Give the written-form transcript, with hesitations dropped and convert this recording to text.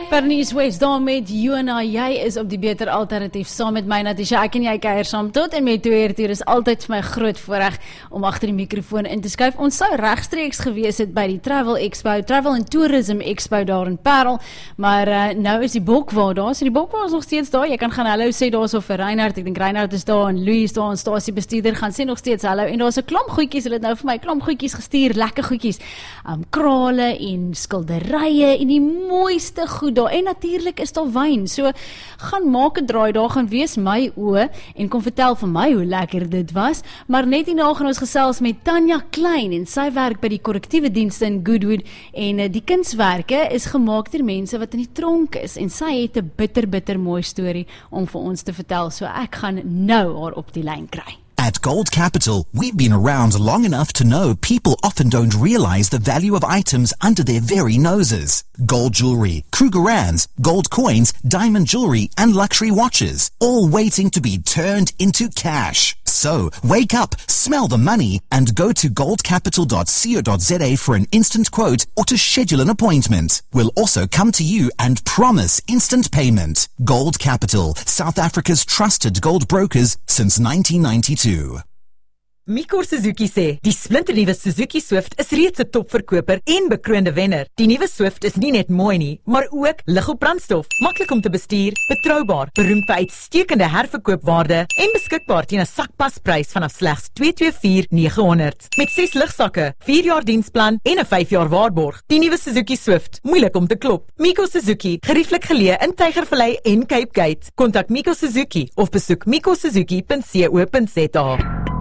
Bernice West, daar met you en I, jy is op die beter alternatief, saam met my Natasha, ek en jy kuier saam tot en met 2 uur, is altyd vir my groot voorreg om agter die mikrofoon in te skuif. Ons sou regstreeks gewees het by die Travel and Tourism Expo daar in Parel, maar nou is die Bokwa daar, so die Bokwa is nog steeds daar, jy kan gaan hallo sê daar so vir Reinhard, ek dink Reinhard is daar en Louis is daar, en stasiebestuurder gaan sê nog steeds hallo, en daar is 'n klomp goedjies, hulle het nou vir my klomp goedjies gestuur, lekker goedjies, krale en skilderye en die mooiste goed daar, en natuurlik is daar wyn, so gaan maak 'n draai daar, gaan wees my oë, en kom vertel vir my hoe lekker dit was, maar net hierna gaan ons gesels met Tanya Klein, en sy werk by die korrektiewe dienste in Goodwood, en die kunswerke is gemaak deur mense wat in die tronk is, en sy het 'n bitter mooi storie om vir ons te vertel, so ek gaan nou haar op die lyn kry. At Gold Capital, we've been around long enough to know people often don't realize the value of items under their very noses. Gold jewelry, Krugerrands, gold coins, diamond jewelry, and luxury watches, all waiting to be turned into cash. So, wake up, smell the money, and go to goldcapital.co.za for an instant quote or to schedule an appointment. We'll also come to you and promise instant payment. Gold Capital, South Africa's trusted gold brokers since 1992. Mikor Suzuki sê, die splinternuwe Suzuki Swift is reeds 'n topverkoper en bekroonde wenner. Die nuwe Swift is nie net mooi nie, maar ook lig op brandstof, maklik om te bestuur, betroubaar, beroemd vir uitstekende herverkoopwaarde en beskikbaar teen 'n sakpasprys vanaf slegs $224,900. Met 6 ligsakke, 4 jaar diensplan en 'n 5 jaar waarborg. Die nuwe Suzuki Swift, moeilik om te klop. Miko Suzuki, gerieflik geleë in Tygervallei en Cape Gate. Kontak Miko Suzuki of besoek mikosuzuki.co.za.